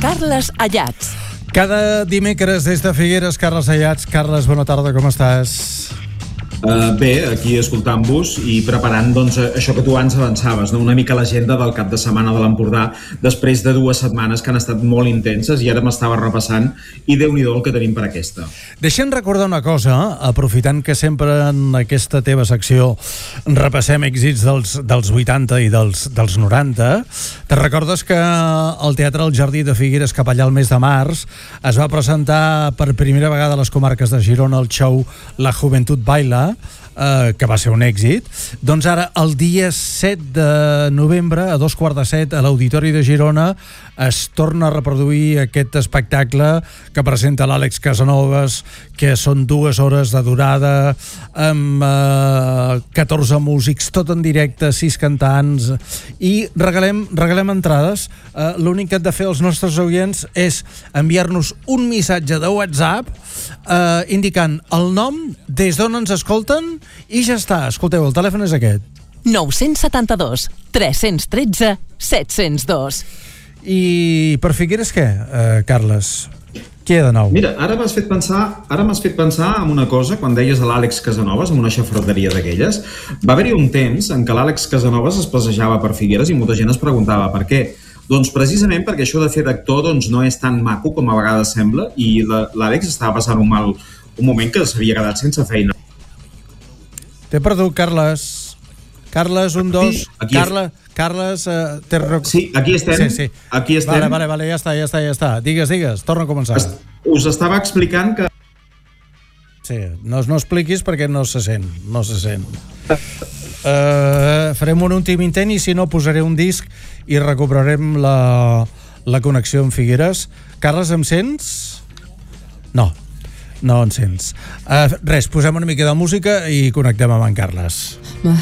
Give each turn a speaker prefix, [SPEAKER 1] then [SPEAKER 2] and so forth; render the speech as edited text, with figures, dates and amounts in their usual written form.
[SPEAKER 1] Carles Ayats.
[SPEAKER 2] Cada dimecres des de Figueres, Carles Ayats. Carles, bona tarda, com estàs?
[SPEAKER 3] Bé, aquí escoltant-vos i preparant doncs, això que tu abans avançaves, no? Una mica l'agenda del cap de setmana de l'Empordà després de 2 setmanes que han estat molt intenses i ara m'estava repassant i Déu-n'hi-do el que tenim per aquesta.
[SPEAKER 2] Deixa'm recordar una cosa, aprofitant que sempre en aquesta teva secció repassem èxits dels 80 i dels 90. Te recordes que al Teatre El Jardí de Figueres, cap allà al mes de març, es va presentar per primera vegada a les comarques de Girona el show La Juventud Baila, que va ser un èxit. Doncs ara, el dia 7 de novembre, a 2:15 a l'Auditori de Girona, es torna a reproduir aquest espectacle que presenta l'Àlex Casanovas, que són 2 hores de durada, amb 14 músics, tot en directe, 6 cantants, i regalem entrades. L'únic que han de fer els nostres oients és enviar-nos un missatge de WhatsApp indicant el nom, des d'on ens escolten, i ja està. Escolteu, el telèfon és aquest:
[SPEAKER 1] 972 313 702.
[SPEAKER 2] I per Figueres què, Carles? Què hi ha de nou?
[SPEAKER 3] Mira, ara m'has fet pensar en una cosa quan deies a l'Àlex Casanovas, en una xafrateria d'aquelles. Va haver-hi un temps en què l'Àlex Casanovas es passejava per Figueres i molta gent es preguntava per què. Doncs precisament perquè això de fer d'actor doncs, no és tan maco com a vegades sembla, i l'Àlex estava passant un moment que s'havia quedat sense feina.
[SPEAKER 2] T'he perdut, Carles. Carles, 1, 2...
[SPEAKER 3] Sí,
[SPEAKER 2] Carles,
[SPEAKER 3] sí, aquí estem.
[SPEAKER 2] Sí.
[SPEAKER 3] Aquí estem.
[SPEAKER 2] Vale, ja està. Digues, torna a començar.
[SPEAKER 3] Us estava explicant que...
[SPEAKER 2] Sí, no expliquis perquè no se sent. Farem un últim intent i si no posaré un disc i recuperarem la connexió amb Figueres. Carles, em sents? No em sents. Res, posem una mica de música i connectem amb en Carles.